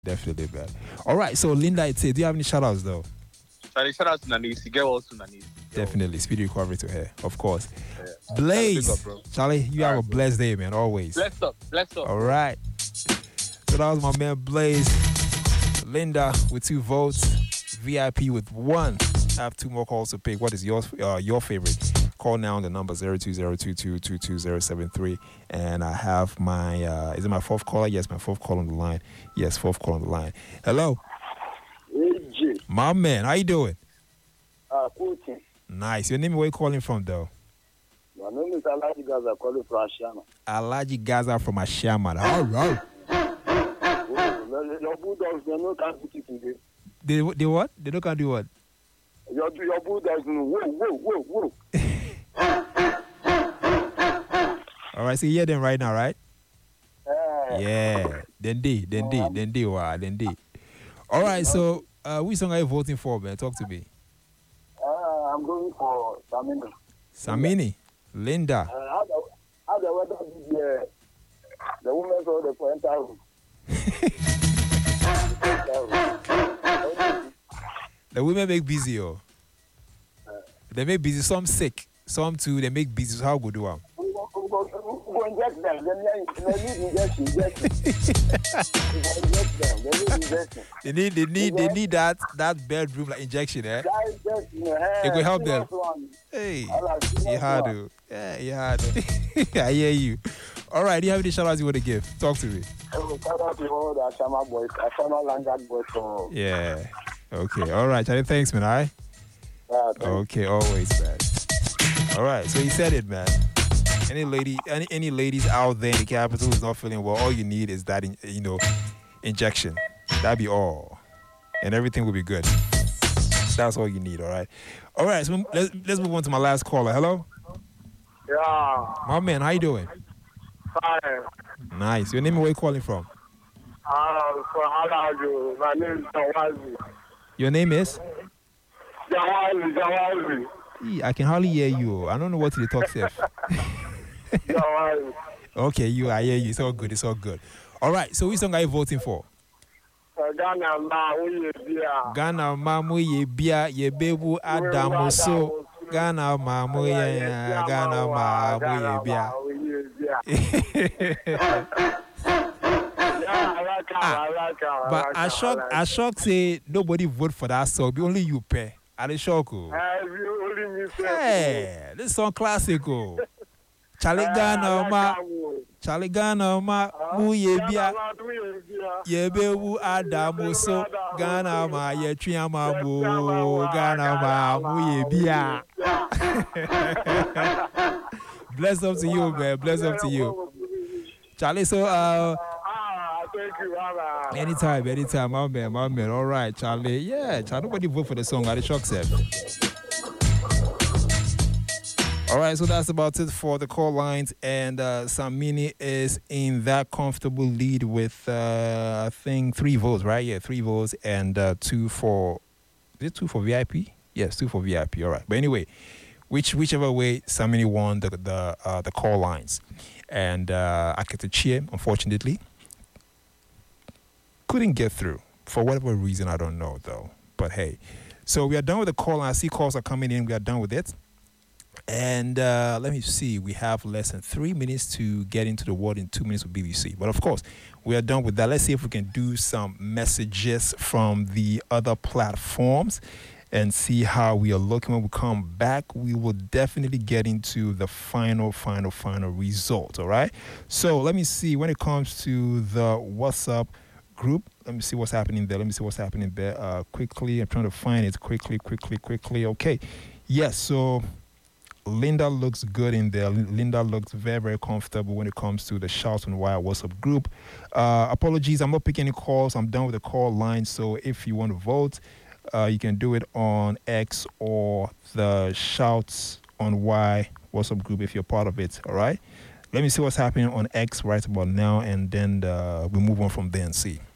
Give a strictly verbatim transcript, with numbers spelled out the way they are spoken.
Definitely, man. All right, so Linda, it's it. Do you have any shout outs though? Charlie, shout out to Nanisi. Get well to Nanisi. Definitely, speedy recovery to her, of course. Yeah. Charlie, big Blaze, up, bro. Charlie, you have Alright, a bro. blessed day, man. Always. Blessed up. Blessed up. All right. So that was my man Blaze. Linda with two votes. V I P with one. I have two more calls to pick. What is yours? Uh, your favorite? Call now on the number zero two zero two two two two zero seven three. And I have my, uh, is it my fourth caller? Yes, my fourth call on the line. Yes, fourth call on the line. Hello. A J. My man, how you doing? Uh, coaching. Nice. Your name, where you calling from, though? My name is Alaji Gaza, calling from Ashama. Alaji Gaza from Ashama. All right. Oh, your Bulldogs, they no can beat you today. They, they what? They don't can do what? Your, your Bulldogs, whoa, whoa, whoa, whoa. All right, so you hear them right now, right? Uh, Yeah. Then they, then they, then they, wow, then they. All right, so uh, which song are you voting for, man? Talk to me. uh, I'm going for Samina. Samini, Linda. Uh, how the, how the weather be the, the women saw the point out. The women make busy, oh. They make busy. Some sick, some too. They make busy. So how good do I? Go inject them. They need injection. Inject them. They need injection. They need, they need, they need that that bedroom like injection, eh? That injection, eh, It will help them. serious one. Hey, I like serious you had one. to. Yeah, you had to. I hear you. All right, do you have any shout outs you want to give? Talk to me. Oh, shout out to all the Ashama boys, Ashama Langat boys. For, Yeah. Okay. All right, Charlie. Thanks, man. All right. uh, thank Okay, always, man. All right, so he said it, man. Any lady, any any ladies out there in the capital who's not feeling well, all you need is that, in, you know, injection. That'd be all, and everything will be good. That's all you need. All right. All right. So let's let's move on to my last caller. Hello, Yeah, my man. How you doing? fine. Nice. Your name and where you calling from? Uh, for Halajo, my name is Jawazi. Your name is? Jawazi, Jawazi. Ee, I can hardly hear you. I don't know what to talk, Seth. Jawazi. Okay, you. I hear you. It's all good. It's all good. All right. So which song are you voting for? Uh, Ghana, ma, uye, bia. Ghana mamu ye bia ye bebu adamu so Ghana mamu ye Ghana mamu ye bia. Uye, bia. Yeah, I like her, I like her, I But like I her, shock I like I shock say nobody vote for that song. Be only you pay. I dey shock. Oh. her. Uh, you only miss her. Hey, this song classic. Oh. Charlie Uh, I Ghana like ma her, oh. Charlie Ghana ma mu ye bia Ghana, ma, uye, bia. ye bebu adamu so Ghana ma ye tria ma mu Ghana ma mu ye bia. Bless up to you, man. Bless up to you. Charlie, so uh Ah, thank you, Baba. anytime, anytime, my man, my man. All right, Charlie. Yeah, Charlie, nobody vote for the song. I the shock set. All right, so that's about it for the call lines. And uh, Samini is in that comfortable lead with, uh, I think, three votes, right? Yeah, three votes and uh, two for, is it two for V I P? Yes, two for V I P. All right. But anyway, which whichever way, Samini won the the, uh, the call lines. And uh, Aketichie, unfortunately, couldn't get through for whatever reason. I don't know, though. But hey, so we are done with the call. I see calls are coming in. We are done with it. And uh, let me see. We have less than three minutes to get into the word in two minutes with B B C. But of course, we are done with that. Let's see if we can do some messages from the other platforms and see how we are looking. When we come back, we will definitely get into the final, final, final result. All right. So let me see. When it comes to the WhatsApp group, let me see what's happening there. Let me see what's happening there uh, quickly. I'm trying to find it quickly, quickly, quickly. Okay. Yes. So Linda looks good in there. Linda looks very, very comfortable when it comes to the Shouts on Wire WhatsApp group. Uh, apologies, I'm not picking any calls. I'm done with the call line. So if you want to vote, uh, you can do it on X or the Shouts on Wire WhatsApp group if you're part of it. All right. Let me see what's happening on X right about now, and then uh, we move on from there and see.